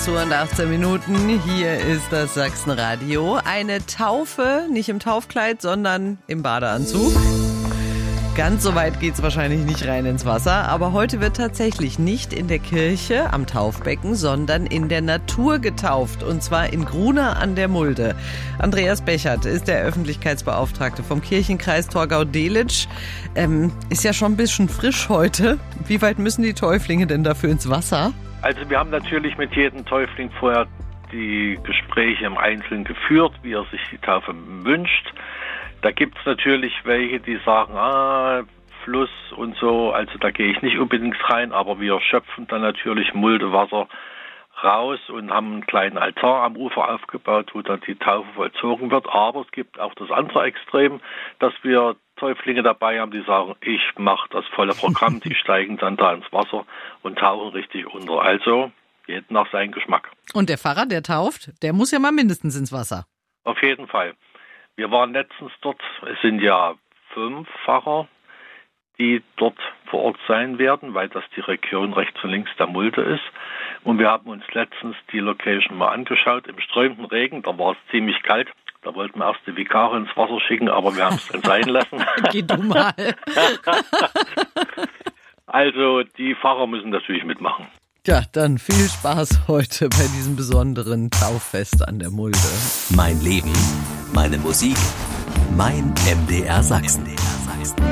Uhr und 18 Minuten. Hier ist das Sachsenradio. Eine Taufe, nicht im Taufkleid, sondern im Badeanzug. Ganz so weit geht's wahrscheinlich nicht rein ins Wasser, aber heute wird tatsächlich nicht in der Kirche am Taufbecken, sondern in der Natur getauft, und zwar in Gruna an der Mulde. Andreas Bechert ist der Öffentlichkeitsbeauftragte vom Kirchenkreis Torgau-Delitzsch. Ist ja schon ein bisschen frisch heute. Wie weit müssen die Täuflinge denn dafür ins Wasser? Also wir haben natürlich mit jedem Täufling vorher die Gespräche im Einzelnen geführt, wie er sich die Taufe wünscht. Da gibt es natürlich welche, die sagen, Fluss und so, also da gehe ich nicht unbedingt rein, aber wir schöpfen dann natürlich Muldewasser raus und haben einen kleinen Altar am Ufer aufgebaut, wo dann die Taufe vollzogen wird. Aber es gibt auch das andere Extrem, dass wir Täuflinge dabei haben, die sagen, ich mache das volle Programm, die steigen dann da ins Wasser und tauchen richtig unter. Also jedem nach seinem Geschmack. Und der Pfarrer, der tauft, der muss ja mal mindestens ins Wasser. Auf jeden Fall. Wir waren letztens dort, es sind ja 5 Pfarrer, die dort vor Ort sein werden, weil das die Region rechts und links der Mulde ist. Und wir haben uns letztens die Location mal angeschaut, im strömenden Regen, da war es ziemlich kalt. Da wollten wir erst die Vikare ins Wasser schicken, aber wir haben es dann sein lassen. Geh du mal. Also die Pfarrer müssen natürlich mitmachen. Ja, dann viel Spaß heute bei diesem besonderen Tauffest an der Mulde. Mein Leben, meine Musik, mein MDR Sachsen.